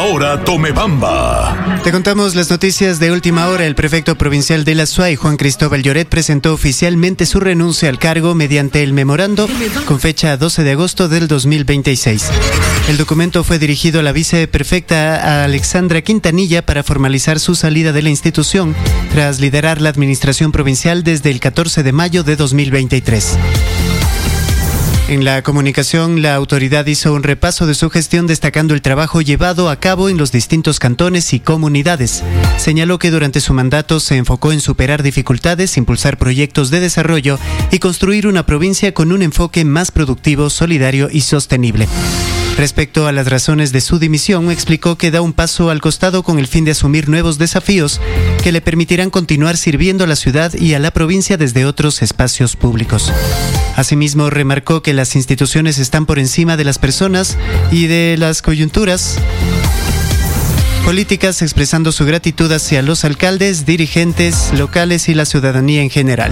Hora Tomebamba. Te contamos las noticias de última hora. El prefecto provincial de la SUAY, Juan Cristóbal Lloret, presentó oficialmente su renuncia al cargo mediante el memorando con fecha 12 de agosto del 2026. El documento fue dirigido a la viceprefecta Alexandra Quintanilla para formalizar su salida de la institución tras liderar la administración provincial desde el 14 de mayo de 2023. En la comunicación, la autoridad hizo un repaso de su gestión destacando el trabajo llevado a cabo en los distintos cantones y comunidades. Señaló que durante su mandato se enfocó en superar dificultades, impulsar proyectos de desarrollo y construir una provincia con un enfoque más productivo, solidario y sostenible. Respecto a las razones de su dimisión, explicó que da un paso al costado con el fin de asumir nuevos desafíos que le permitirán continuar sirviendo a la ciudad y a la provincia desde otros espacios públicos. Asimismo, remarcó que las instituciones están por encima de las personas y de las coyunturas políticas, expresando su gratitud hacia los alcaldes, dirigentes locales y la ciudadanía en general.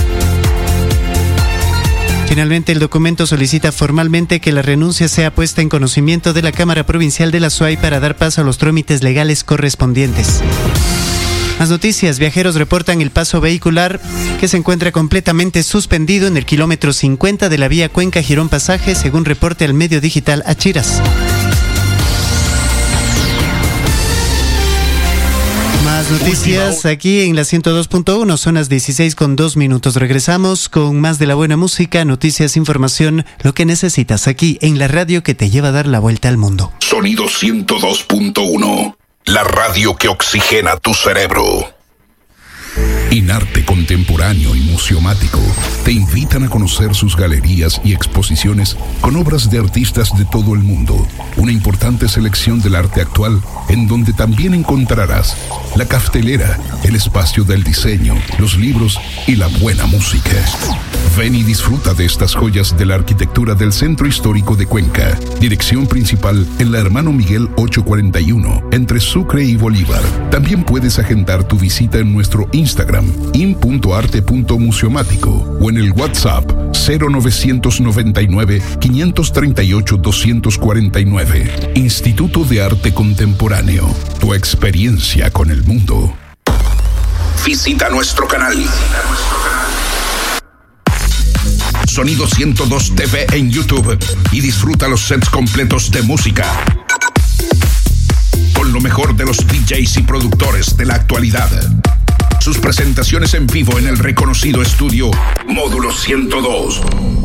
Finalmente, el documento solicita formalmente que la renuncia sea puesta en conocimiento de la Cámara Provincial de la SUAY para dar paso a los trámites legales correspondientes. Más noticias. Viajeros reportan el paso vehicular que se encuentra completamente suspendido en el kilómetro 50 de la vía Cuenca-Girón Pasaje, según reporte al medio digital Achiras. Más noticias aquí en la 102.1, son las 16:02. Regresamos con más de la buena música, noticias, información, lo que necesitas aquí en la radio que te lleva a dar la vuelta al mundo. Sonido 102.1, la radio que oxigena tu cerebro. Inarte Contemporáneo y Museomático te invitan a conocer sus galerías y exposiciones con obras de artistas de todo el mundo. Una importante selección del arte actual, en donde también encontrarás la cartelera, el espacio del diseño, los libros y la buena música. Ven y disfruta de estas joyas de la arquitectura del Centro Histórico de Cuenca. Dirección principal en la Hermano Miguel 841, entre Sucre y Bolívar. También puedes agendar tu visita en nuestro Instagram, in.arte.museomático, o en el WhatsApp 0999 538 249. Instituto de Arte Contemporáneo, tu experiencia con el mundo. Visita nuestro canal. Sonido 102 TV en YouTube y disfruta los sets completos de música con lo mejor de los DJs y productores de la actualidad. Sus presentaciones en vivo en el reconocido estudio Módulo 102.